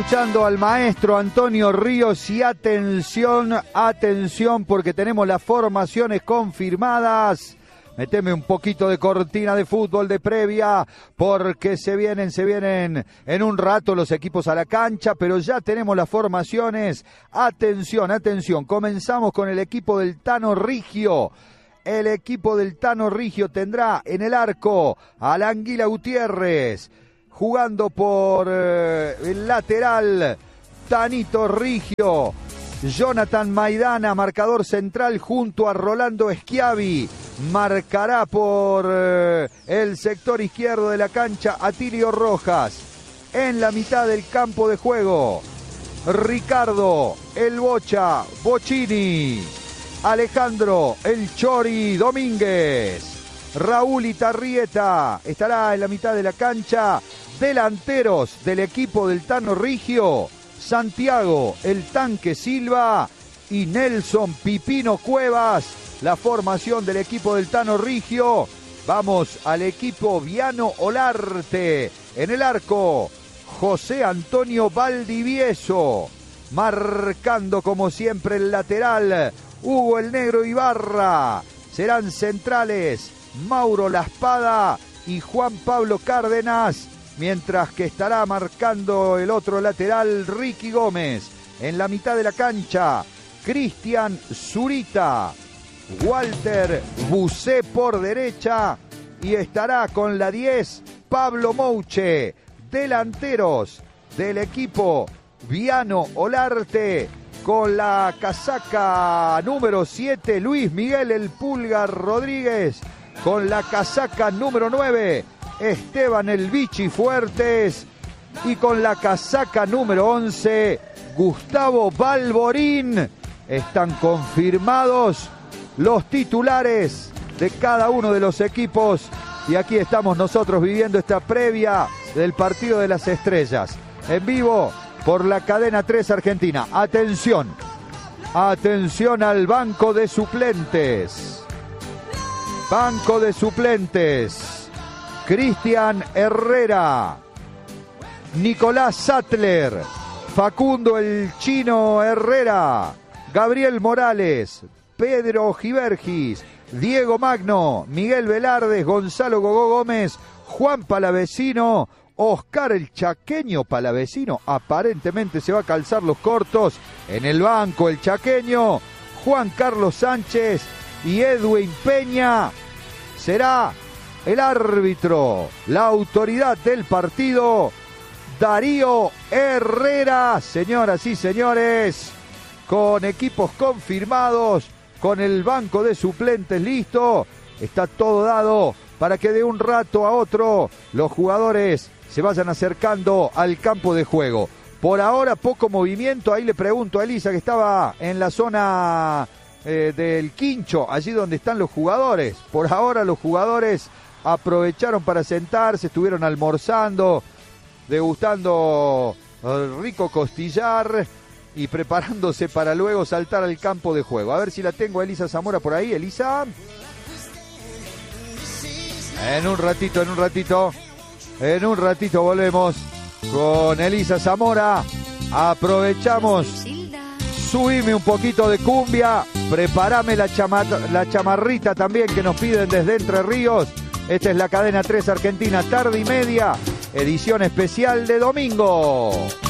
Escuchando al maestro Antonio Ríos y atención, porque tenemos las formaciones confirmadas. Meteme un poquito de cortina de fútbol de previa, porque se vienen en un rato los equipos a la cancha, pero ya tenemos las formaciones. Atención, comenzamos con el equipo del Tano Rigio. El equipo del Tano Rigio tendrá en el arco a la Anguila Gutiérrez, jugando por el lateral Tanito Rigio, Jonathan Maidana, marcador central junto a Rolando Schiavi. Marcará por el sector izquierdo de la cancha Atilio Rojas. En la mitad del campo de juego, Ricardo El Bocha Bocchini, Alejandro El Chori Domínguez, Raúl Itarrieta estará en la mitad de la cancha. Delanteros del equipo del Tano Rigio, Santiago El Tanque Silva y Nelson Pipino Cuevas. La formación del equipo del Tano Rigio. Vamos al equipo Viano Olarte. En el arco, José Antonio Valdivieso. Marcando como siempre el lateral, Hugo el Negro Ibarra. Serán centrales Mauro La Espada y Juan Pablo Cárdenas, mientras que estará marcando el otro lateral Ricky Gómez. En la mitad de la cancha, Cristian Zurita, Walter Bucé por derecha, y estará con la 10 Pablo Mouche. Delanteros del equipo Viano Olarte, con la casaca número 7 Luis Miguel El Pulgar Rodríguez, con la casaca número 9 Esteban El Bichi Fuertes, y con la casaca número 11 Gustavo Balborín. Están confirmados los titulares de cada uno de los equipos, y aquí estamos nosotros viviendo esta previa del partido de las estrellas en vivo por la cadena 3 Argentina. Atención al banco de suplentes. Banco de suplentes: Cristian Herrera, Nicolás Sattler, Facundo el Chino Herrera, Gabriel Morales, Pedro Givergis, Diego Magno, Miguel Velarde, Gonzalo Gogó Gómez, Juan Palavecino, Oscar el Chaqueño Palavecino. Aparentemente se va a calzar los cortos. En el banco el Chaqueño, Juan Carlos Sánchez y Edwin Peña. Será el árbitro, la autoridad del partido, Darío Herrera. Señoras y señores, con equipos confirmados, con el banco de suplentes listo, está todo dado para que de un rato a otro los jugadores se vayan acercando al campo de juego. Por ahora poco movimiento. Ahí le pregunto a Elisa, que estaba en la zona del quincho, allí donde están los jugadores. Por ahora los jugadores aprovecharon para sentarse, estuvieron almorzando, degustando rico costillar y preparándose para luego saltar al campo de juego. A ver si la tengo a Elisa Zamora por ahí. Elisa. En un ratito volvemos con Elisa Zamora. Aprovechamos. Subime un poquito de cumbia. Prepárame la chamarrita también que nos piden desde Entre Ríos. Esta es la cadena 3 Argentina, tarde y media, edición especial de domingo.